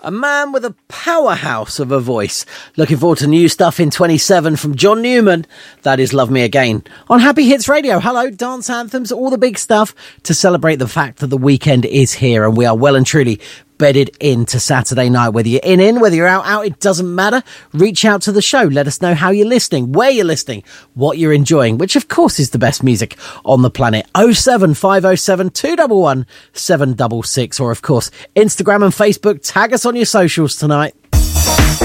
A man with a powerhouse of a voice. Looking forward to new stuff in 27 from John Newman. That is Love Me Again on Happy Hits Radio. Hello, dance anthems, all the big stuff to celebrate the fact that the weekend is here and we are well and truly bedded into Saturday night. Whether you're in, whether you're out, it doesn't matter. Reach out to the show. Let us know how you're listening, where you're listening, what you're enjoying, which of course is the best music on the planet. 07507 211 766, or of course Instagram and Facebook. Tag us on your socials tonight.